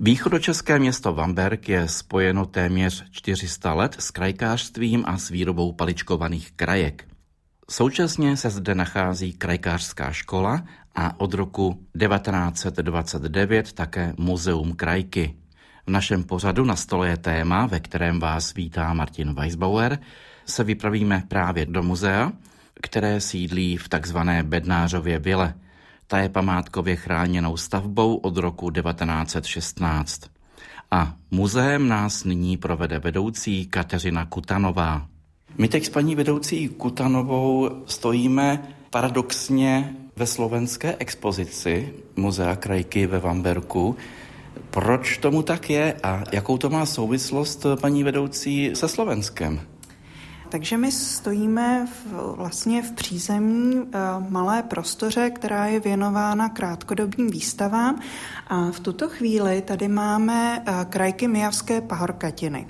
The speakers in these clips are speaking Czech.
Východočeské město Vamberk je spojeno téměř 400 let s krajkářstvím a s výrobou paličkovaných krajek. Současně se zde nachází krajkářská škola a od roku 1929 také Muzeum krajky. V našem pořadu Na stole je téma, ve kterém vás vítá Martin Weisbauer, se vypravíme právě do muzea, které sídlí v takzvané Bednářově vile. Ta je památkově chráněnou stavbou od roku 1916. A muzeem nás nyní provede vedoucí Kateřina Kutanová. My teď s paní vedoucí Kutanovou stojíme paradoxně ve slovenské expozici Muzea krajky ve Vamberku. Proč tomu tak je a jakou to má souvislost, paní vedoucí, se Slovenskem? Takže my stojíme vlastně v přízemní malé prostoře, která je věnována krátkodobým výstavám a v tuto chvíli tady máme krajky Myjavské pahorkatiny.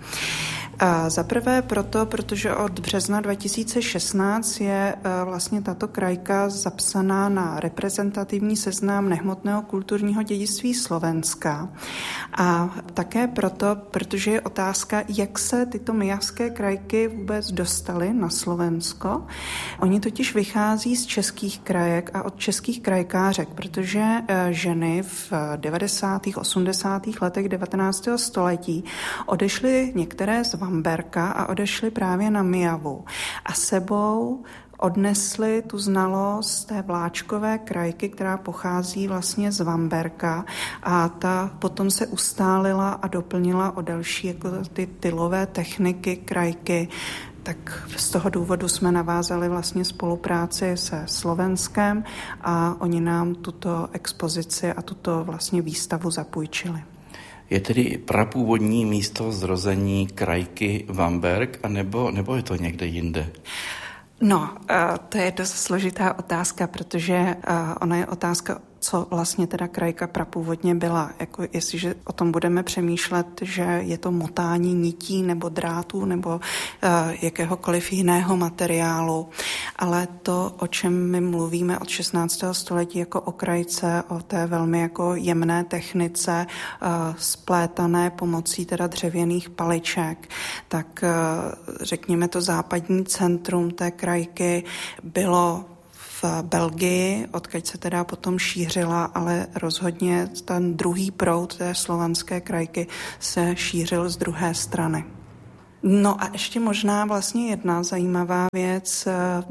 Za prvé proto, protože od března 2016 je vlastně tato krajka zapsaná na reprezentativní seznam nehmotného kulturního dědictví Slovenska. A také proto, protože je otázka, jak se tyto myjavské krajky vůbec dostaly na Slovensko. Oni totiž vychází z českých krajek a od českých krajkářek, protože ženy v 90. 80. letech 19. století odešly některé z Vamberka a odešli právě na Myjavu a sebou odnesli tu znalost té vláčkové krajky, která pochází vlastně z Vamberka a ta potom se ustálila a doplnila o další jako ty tylové techniky krajky. Tak z toho důvodu jsme navázali vlastně spolupráci se Slovenskem a oni nám tuto expozici a tuto vlastně výstavu zapůjčili. Je tedy prapůvodní místo zrození krajky Vamberk, nebo je to někde jinde? No, to je dost složitá otázka, protože ona je otázka, co vlastně teda krajka prapůvodně byla. Jako jestliže o tom budeme přemýšlet, že je to motání nití nebo drátů nebo jakéhokoliv jiného materiálu. Ale to, o čem my mluvíme od 16. století jako o krajce, o té velmi jako jemné technice, splétané pomocí teda dřevěných paliček, tak řekněme to západní centrum té krajky bylo v Belgii, odkud se teda potom šířila, ale rozhodně ten druhý proud té slovanské krajky se šířil z druhé strany. No a ještě možná vlastně jedna zajímavá věc.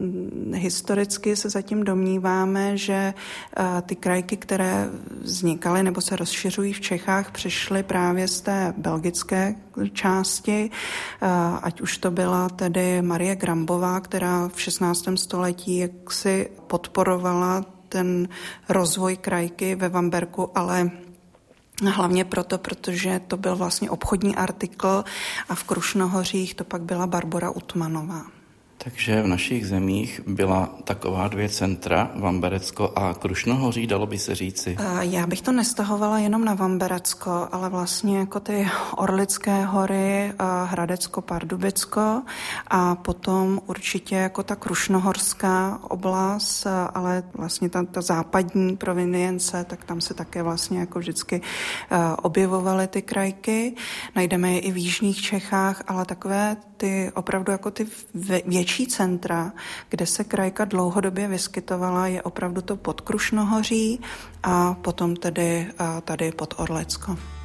Historicky se zatím domníváme, že ty krajky, které vznikaly nebo se rozšiřují v Čechách, přišly právě z té belgické části, ať už to byla tedy Marie Grambová, která v 16. století jaksi podporovala ten rozvoj krajky ve Vamberku, ale hlavně proto, protože to byl vlastně obchodní artikl a v Krušnohořích to pak byla Barbora Utmanová. Takže v našich zemích byla taková dvě centra, Vamberecko a Krušnohoří, dalo by se říci? Já bych to nestahovala jenom na Vamberecko, ale vlastně jako ty Orlické hory, Hradecko-Pardubicko a potom určitě jako ta krušnohorská oblast, ale vlastně ta západní provinience, tak tam se také vlastně jako vždycky objevovaly ty krajky. Najdeme je i v jižních Čechách, ale takové ty opravdu jako ty větší centra, kde se krajka dlouhodobě vyskytovala, je opravdu to pod Krušnohoří a potom tedy tady pod Orlicko.